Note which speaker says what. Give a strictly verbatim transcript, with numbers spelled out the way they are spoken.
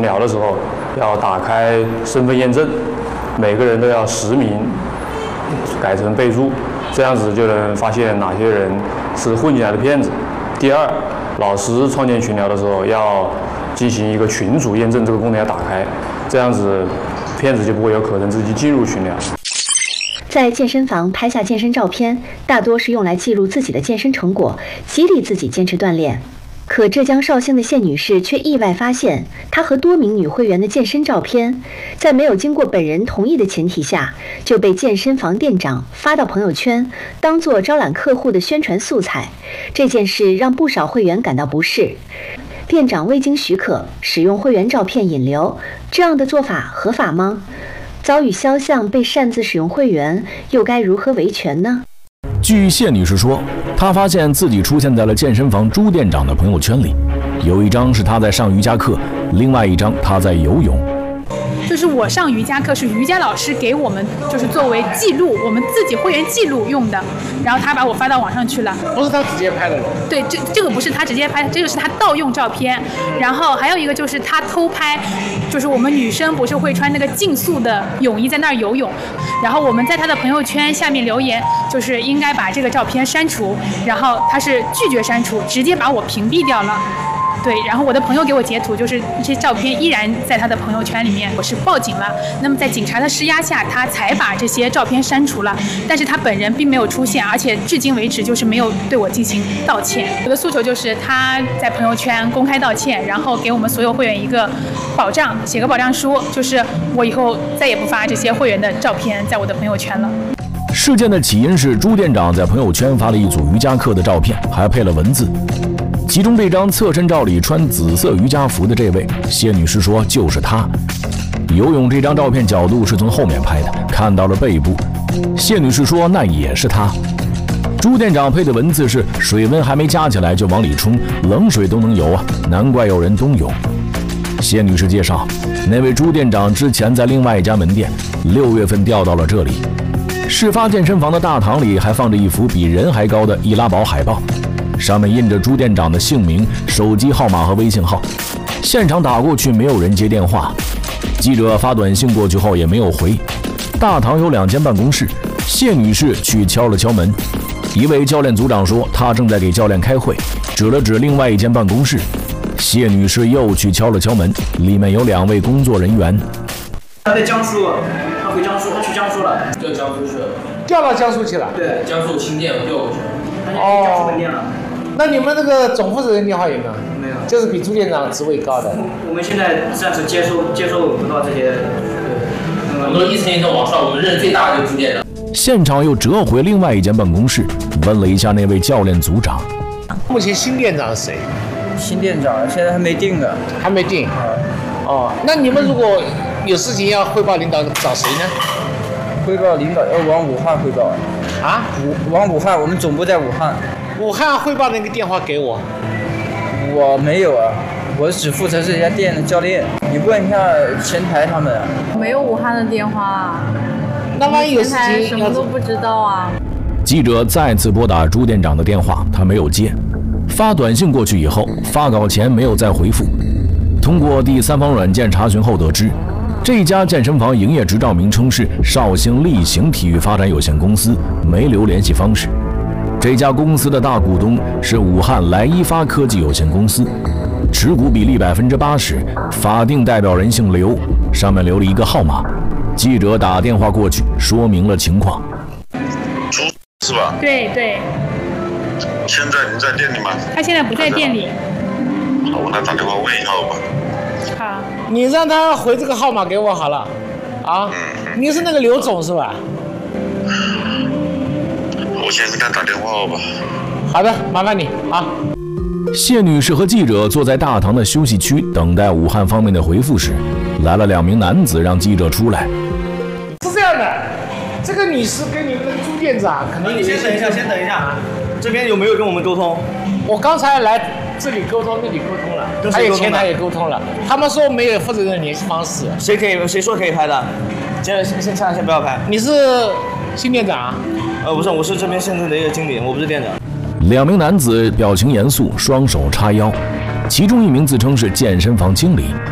Speaker 1: 群聊的时候，要打开身份验证，每个人都要实名改成备注，这样子就能发现哪些人是混进来的骗子。第二，老师创建群聊的时候要进行一个群主验证，这个功能要打开，这样子骗子就不会有可能自己进入群聊。
Speaker 2: 在健身房拍下健身照片，大多是用来记录自己的健身成果，激励自己坚持锻炼。可浙江绍兴的谢女士却意外发现，她和多名女会员的健身照片，在没有经过本人同意的前提下，就被健身房店长发到朋友圈，当作招揽客户的宣传素材。这件事让不少会员感到不适。店长未经许可使用会员照片引流，这样的做法合法吗？遭遇肖像被擅自使用会员，又该如何维权呢？
Speaker 3: 据谢女士说，她发现自己出现在了健身房朱店长的朋友圈里，有一张是她在上瑜伽课，另外一张她在游泳。
Speaker 4: 就是我上瑜伽课是瑜伽老师给我们，就是作为记录，我们自己会员记录用的。然后他把我发到网上去了。
Speaker 5: 不是他直接拍的。
Speaker 4: 对，这这个不是他直接拍，这个是他盗用照片。然后还有一个就是他偷拍，就是我们女生不是会穿那个竞速的泳衣在那儿游泳，然后我们在他的朋友圈下面留言，就是应该把这个照片删除，然后他是拒绝删除，直接把我屏蔽掉了。对，然后我的朋友给我截图，就是这些照片依然在他的朋友圈里面。我是报警了，那么在警察的施压下，他才把这些照片删除了，但是他本人并没有出现，而且至今为止就是没有对我进行道歉。我的诉求就是他在朋友圈公开道歉，然后给我们所有会员一个保障，写个保障书，就是我以后再也不发这些会员的照片在我的朋友圈了。
Speaker 3: 事件的起因是朱店长在朋友圈发了一组瑜伽课的照片，还配了文字。其中这张侧身照里穿紫色瑜伽服的这位，谢女士说就是她。游泳这张照片角度是从后面拍的，看到了背部。谢女士说那也是她。朱店长配的文字是水温还没加起来就往里冲，冷水都能游啊，难怪有人冬泳。谢女士介绍，那位朱店长之前在另外一家门店，六月份调到了这里。事发健身房的大堂里还放着一幅比人还高的易拉宝海报，上面印着朱店长的姓名、手机号码和微信号。现场打过去没有人接电话，记者发短信过去后也没有回。大堂有两间办公室，谢女士去敲了敲门，一位教练组长说他正在给教练开会，指了指另外一间办公室。谢女士又去敲了敲门，里面有两位工作人员。
Speaker 6: 他在江苏，他回江苏，他去江苏了。
Speaker 7: 调江苏去了。
Speaker 5: 调到江苏去了。
Speaker 6: 对，
Speaker 7: 江苏新店调过去了。
Speaker 6: 他去江苏分店了。
Speaker 5: 那你们那个总负责人电话有没有？
Speaker 6: 没有。
Speaker 5: 就是比朱店长职位高的。
Speaker 6: 我们现在暂时接收接收不到这些。
Speaker 7: 我们都一层一层往上，我们认最大的就是朱店长。
Speaker 3: 现场又折回另外一间办公室，问了一下那位教练组长。
Speaker 5: 目前新店长是谁？
Speaker 8: 新店长现在还没定呢。
Speaker 5: 还没定。哦，那你们如果有事情要汇报领导，找谁呢？
Speaker 8: 汇报领导要往武汉汇报。
Speaker 5: 啊？
Speaker 8: 武往武汉，我们总部在武汉。
Speaker 5: 武汉汇报那个电话给我。
Speaker 8: 我没有啊，我只负责这家店的教练。你问一下前台他们。
Speaker 9: 没有武汉的电话啊。
Speaker 5: 那万一有事情，
Speaker 9: 什么都不知道啊。
Speaker 3: 记者再次拨打朱店长的电话，他没有接。发短信过去以后，发稿前没有再回复。通过第三方软件查询后得知，这家健身房营业执照名称是绍兴力行体育发展有限公司，没留联系方式。这家公司的大股东是武汉来一发科技有限公司，持股比例百分之八十，法定代表人姓刘，上面留了一个号码。记者打电话过去，说明了情况。
Speaker 10: 朱是吧？
Speaker 4: 对对。
Speaker 10: 现在您在店里吗？
Speaker 4: 他现在不在店里。
Speaker 10: 好，我来打电话问一下吧。
Speaker 4: 好。
Speaker 5: 你让他回这个号码给我好了。啊？嗯。你是那个刘总是吧？
Speaker 10: 我先给他打电话吧。
Speaker 5: 好的，麻烦你啊。
Speaker 3: 谢女士和记者坐在大堂的休息区等待武汉方面的回复时，来了两名男子让记者出来。
Speaker 5: 是这样的，这个女士跟你们的朱店长可能有。
Speaker 6: 你先等一下，先等一下，这边有没有跟我们沟通？
Speaker 5: 我刚才来这里沟通，那里沟通了，还有前台也沟通了，他们说没有负责人的联系方式。
Speaker 6: 谁可以？谁说可以拍的？先先先先先不要拍。
Speaker 5: 你是新店长啊？
Speaker 6: 呃，不是，我是这边现在的一个经理，我不是店长。
Speaker 3: 两名男子表情严肃，双手叉腰，其中一名自称是健身房经理，